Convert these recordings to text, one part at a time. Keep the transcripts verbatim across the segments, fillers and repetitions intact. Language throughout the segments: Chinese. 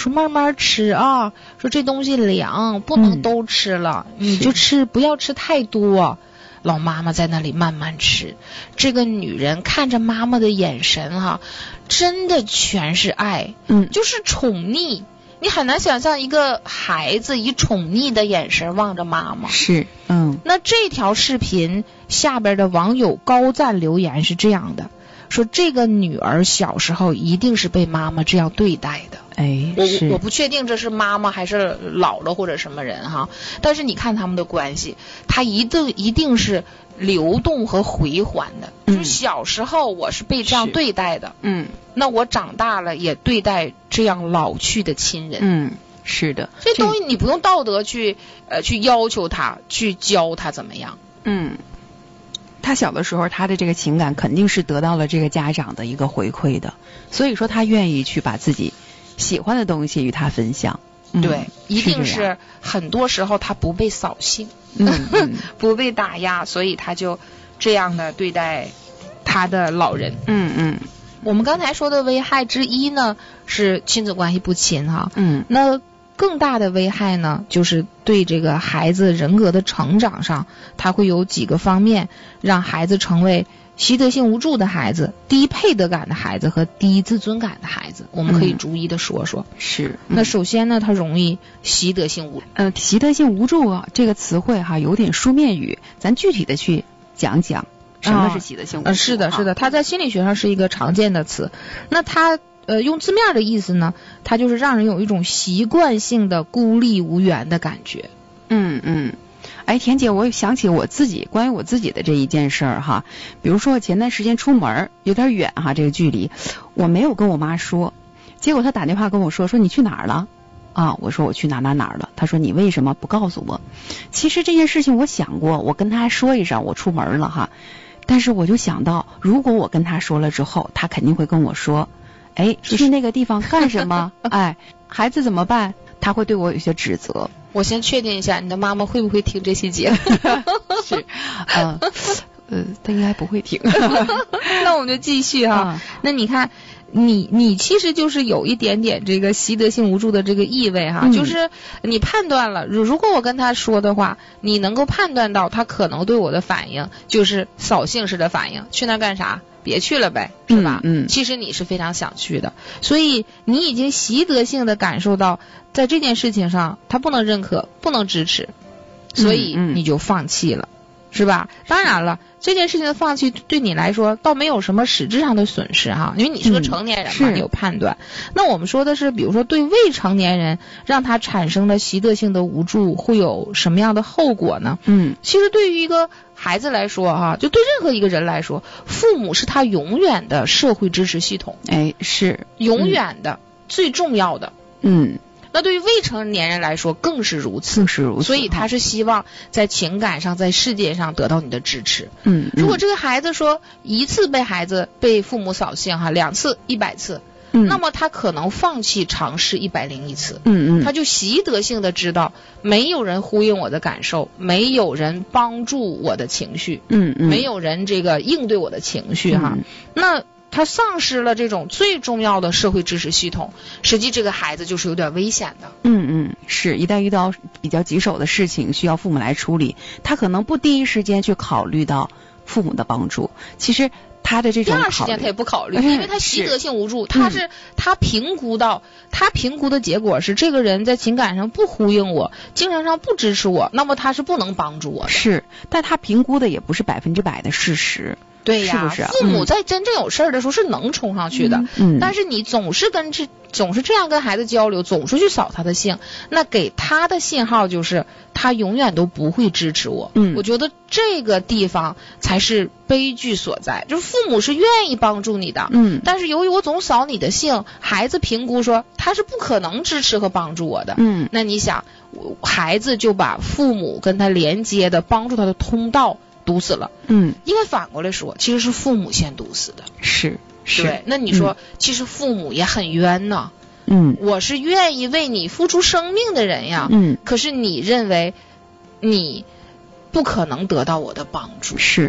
说慢慢吃啊，说这东西凉，不能都吃了，嗯、你就吃，不要吃太多。老妈妈在那里慢慢吃，这个女人看着妈妈的眼神哈、啊，真的全是爱， 嗯， 就是宠溺。你很难想象一个孩子以宠溺的眼神望着妈妈。 是，嗯。 那这条视频下边的网友高赞留言是这样的，说这个女儿小时候一定是被妈妈这样对待的。 哎， 我是我不确定这是妈妈还是姥姥或者什么人哈，但是你看他们的关系，他一定一定是流动和回环的。嗯、就是小时候我是被这样对待的， 嗯， 那我长大了也对待这样老去的亲人。 嗯，是的， 这东西你不用道德去呃去要求他，去教他怎么样。 嗯。他小的时候他的这个情感肯定是得到了这个家长的一个回馈的，所以说他愿意去把自己喜欢的东西与他分享。嗯、 对，一定是很多时候他不被扫兴， 嗯嗯、 不被打压，所以他就这样的对待他的老人。 嗯嗯。 我们刚才说的危害之一呢是亲子关系不亲哈。 嗯。 那更大的危害呢，就是对这个孩子人格的成长上，他会有几个方面让孩子成为习得性无助的孩子、低配得感的孩子和低自尊感的孩子。我们可以逐一的说说。 嗯、是、嗯。 那首先呢，他容易习得性无助。 呃，习得性无助啊，这个词汇哈有点书面语，咱具体的去讲讲什么是习得性无助。 呃，是的，是的，它在心理学上是一个常见的词。那它呃，用字面的意思呢，它就是让人有一种习惯性的孤立无援的感觉。 嗯嗯，哎，田姐，我想起我自己关于我自己的这一件事儿哈，比如说前段时间出门有点远哈，这个距离我没有跟我妈说，结果她打电话跟我说，说你去哪儿了啊？我说我去哪哪哪儿了。她说你为什么不告诉我？其实这件事情我想过，我跟她说一声我出门了哈，但是我就想到，如果我跟她说了之后，她肯定会跟我说，哎，去那个地方干什么？哎，孩子怎么办？他会对我有些指责。 我先确定一下，你的妈妈会不会听这期节目？ 是，呃，呃，她应该不会听。 那我们就继续哈。嗯、那你看，你你其实就是有一点点这个习得性无助的这个意味哈，嗯、就是你判断了，如果我跟他说的话，你能够判断到他可能对我的反应就是扫兴式的反应，去那干啥？别去了呗，是吧？ 嗯，嗯其实你是非常想去的，所以你已经习得性的感受到，在这件事情上他不能认可，不能支持，所以你就放弃了，嗯嗯、是吧？当然了，这件事情的放弃对你来说倒没有什么实质上的损失哈，因为你是个成年人嘛，嗯、你有判断。那我们说的是，比如说对未成年人，让他产生了习得性的无助，会有什么样的后果呢？ 嗯， 其实对于一个孩子来说哈，就对任何一个人来说，父母是他永远的社会支持系统。 哎，是永远的、嗯、最重要的。 嗯， 那对于未成年人来说更是如此， 更是如此。 所以他是希望在情感上、在世界上得到你的支持。 嗯， 如果这个孩子说一次被孩子被父母扫兴哈，两次一百次。 嗯， 那么他可能放弃尝试一百零一次， 嗯嗯， 他就习得性的知道没有人呼应我的感受，没有人帮助我的情绪， 嗯嗯， 没有人这个应对我的情绪哈， 嗯、 那他丧失了这种最重要的社会支持系统，实际这个孩子就是有点危险的。 嗯嗯，是一旦遇到比较棘手的事情需要父母来处理，他可能不第一时间去考虑到父母的帮助，其实他的这种第二时间他也不考虑，因为他习得性无助，他是他评估到，他评估的结果是这个人在情感上不呼应我，精神上不支持我，那么他是不能帮助我的。 是，但他评估的也不是百分之百的事实。 对呀， 是不是？ 父母在真正有事儿的时候是能冲上去的， 嗯， 但是你总是跟这总是这样跟孩子交流，总是去扫他的兴，那给他的信号就是他永远都不会支持我。 嗯， 我觉得这个地方才是悲剧所在，就是父母是愿意帮助你的， 嗯， 但是由于我总扫你的兴，孩子评估说他是不可能支持和帮助我的， 嗯， 那你想，孩子就把父母跟他连接的帮助他的通道堵死了。 嗯， 应该反过来说，其实是父母先堵死的。 是是， 对，那你说、 嗯、 其实父母也很冤呐。 嗯， 我是愿意为你付出生命的人呀。 嗯， 可是你认为你不可能得到我的帮助。 是，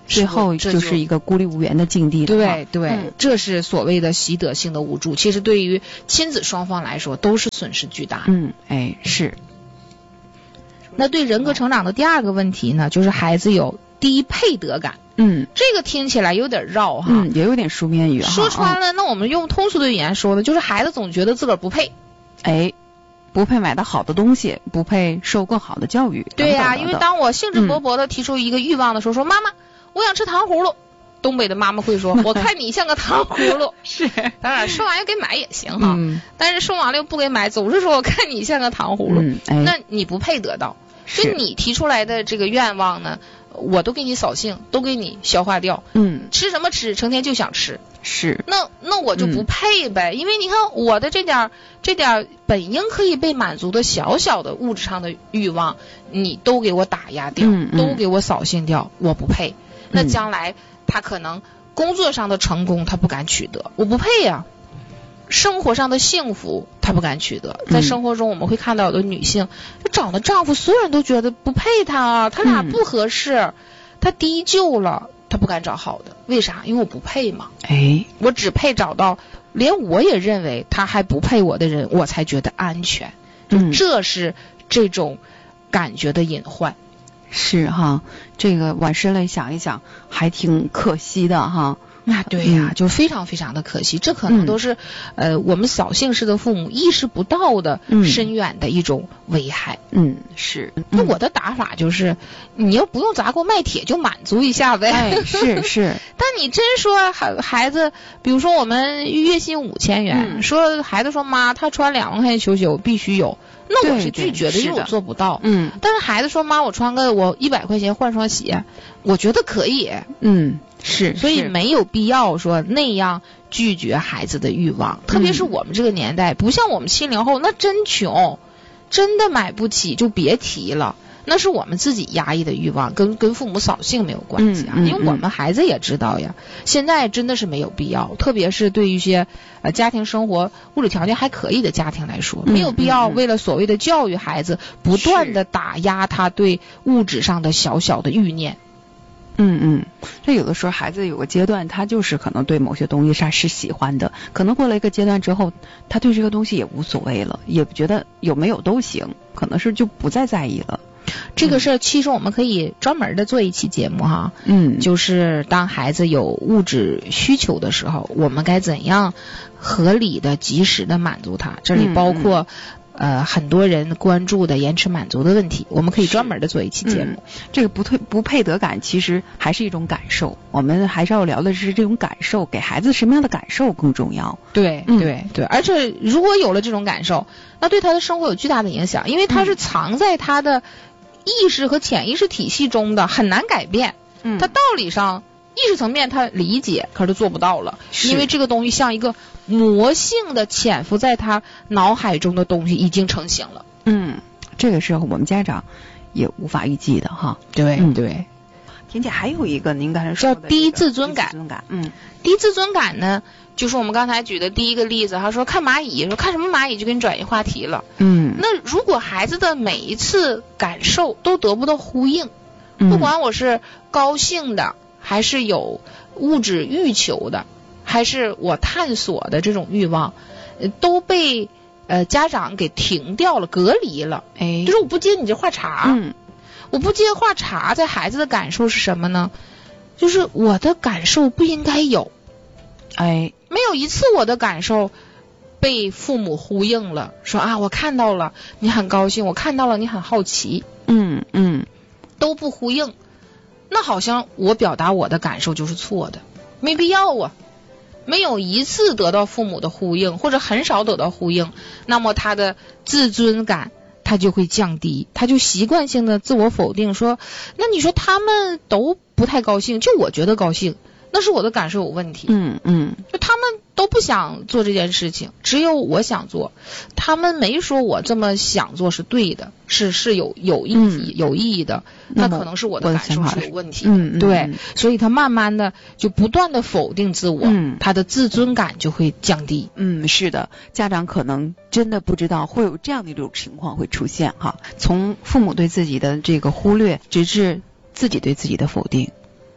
最后就是一个孤立无援的境地了。 对对、嗯，这是所谓的习得性的无助，其实对于亲子双方来说都是损失巨大。 嗯，哎，是。 那对人格成长的第二个问题呢，就是孩子有低配得感。 嗯， 这个听起来有点绕哈， 嗯，也有点书面语哈。 说穿了、嗯，那我们用通俗的语言说呢，就是孩子总觉得自个儿不配。 哎。不配买到好的东西，不配受更好的教育。 对呀、啊，因为当我兴致勃勃的提出一个欲望的时候，嗯、说妈妈，我想吃糖葫芦。东北的妈妈会说，我看你像个糖葫芦。 是， 当然说完又给买也行哈、 嗯， 但是说完了又不给买，总是说我看你像个糖葫芦、 嗯哎， 那你不配得到。就你提出来的这个愿望呢，我都给你扫兴，都给你消化掉。 嗯， 吃什么吃，成天就想吃。 是， 那那我就不配呗、嗯，因为你看我的这点这点本应可以被满足的小小的物质上的欲望，你都给我打压掉， 嗯嗯、 都给我扫兴掉，我不配。那将来他可能工作上的成功他不敢取得，我不配呀、啊。生活上的幸福他不敢取得，在生活中我们会看到有的女性，就找的丈夫所有人都觉得不配他啊，他俩不合适，他低就了。他不敢找好的，为啥？因为我不配嘛。 哎， 我只配找到连我也认为他还不配我的人，我才觉得安全。就这是这种感觉的隐患。 嗯、是哈，这个往深了想一想，还挺可惜的哈。 啊，对呀、啊嗯，就非常非常的可惜，这可能都是、嗯、呃我们扫兴式的父母意识不到的深远的一种危害。 嗯，是。 那、嗯、我的打法就是，你又不用砸锅卖铁就满足一下呗。 哎，是是。 但你真说孩孩子，比如说我们月薪五千元、嗯，说孩子说妈，他穿两万块钱球鞋我必须有。那我是拒绝的，因为我做不到。 嗯， 但是孩子说妈，我穿个我一百块钱换双鞋，我觉得可以。 嗯，是， 所以没有必要说那样拒绝孩子的欲望，特别是我们这个年代，不像我们七零后，那真穷，真的买不起就别提了。那是我们自己压抑的欲望，跟跟父母扫兴没有关系啊、 嗯嗯嗯， 因为我们孩子也知道呀。现在真的是没有必要，特别是对于一些呃家庭生活物质条件还可以的家庭来说， 嗯、 没有必要为了所谓的教育孩子，不断的打压他对物质上的小小的欲念。 嗯嗯，这有的时候孩子有个阶段，他就是可能对某些东西他是喜欢的，可能过了一个阶段之后，他对这个东西也无所谓了，也觉得有没有都行，可能是就不再在意了。 这个事儿其实我们可以专门的做一期节目哈， 嗯， 就是当孩子有物质需求的时候，我们该怎样合理的、及时的满足他？这里包括、嗯、呃很多人关注的延迟满足的问题，我们可以专门的做一期节目。 嗯、这个不配不配得感其实还是一种感受，我们还是要聊的是这种感受，给孩子什么样的感受更重要。 对、嗯、对对，而且如果有了这种感受，那对他的生活有巨大的影响，因为他是藏在他的意识和潜意识体系中的，很难改变。 嗯， 他道理上意识层面他理解，可是他做不到了，因为这个东西像一个魔性的潜伏在他脑海中的东西已经成型了。 嗯，这个是我们家长也无法预计的哈。 对、 嗯、 对。 田姐还有一个您刚才说的、这个、 叫低自尊感。 低自尊感，嗯， 低自尊感呢，就是我们刚才举的第一个例子，他说看蚂蚁，说看什么蚂蚁就给你转移话题了。 嗯， 那如果孩子的每一次感受都得不到呼应，不管我是高兴的，还是有物质欲求的，还是我探索的这种欲望，都被呃家长给停掉了，隔离了。 哎， 就是我不接你这话茬。 嗯。 我不接话茬，在孩子的感受是什么呢？就是我的感受不应该有， 哎， 没有一次我的感受被父母呼应了，说啊，我看到了，你很高兴，我看到了，你很好奇， 嗯嗯， 都不呼应，那好像我表达我的感受就是错的，没必要啊。没有一次得到父母的呼应，或者很少得到呼应，那么他的自尊感他就会降低，他就习惯性的自我否定，说那你说他们都不太高兴，就我觉得高兴，那是我的感受有问题。 嗯嗯， 就他们都不想做这件事情，只有我想做，他们没说我这么想做是对的，是是有有意义、嗯、有意义的，那可能是我的感受是有问题的。 嗯， 对、 嗯， 所以他慢慢的就不断的否定自我， 嗯， 他的自尊感就会降低。 嗯，是的，家长可能真的不知道会有这样的一种情况会出现哈，从父母对自己的这个忽略，直至自己对自己的否定。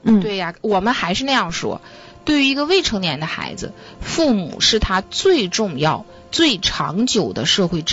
嗯， 对呀，我们还是那样说，对于一个未成年的孩子，父母是他最重要、最长久的社会支